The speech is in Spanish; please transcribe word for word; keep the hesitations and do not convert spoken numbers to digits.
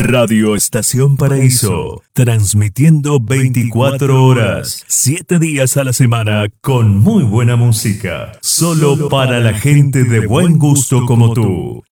Radio Estación Paraíso, transmitiendo veinticuatro horas, siete días a la semana con muy buena música, solo para la gente de buen gusto como tú.